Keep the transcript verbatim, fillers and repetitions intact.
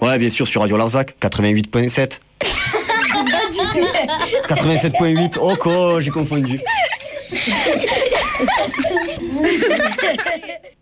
Ouais, bien sûr, sur Radio Larzac, quatre-vingt-huit virgule sept. quatre-vingt-sept virgule huit. Oh, quoi, j'ai confondu.